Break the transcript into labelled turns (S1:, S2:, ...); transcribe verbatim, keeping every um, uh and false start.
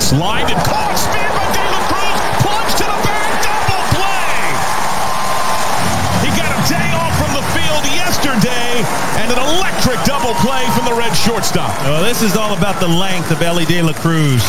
S1: It's lined and caught. Spear by De La Cruz. Plunge to the back. Double play. He got a day off from the field yesterday, and an electric double play from the Red shortstop.
S2: Well, this is all about the length of Elly De La Cruz.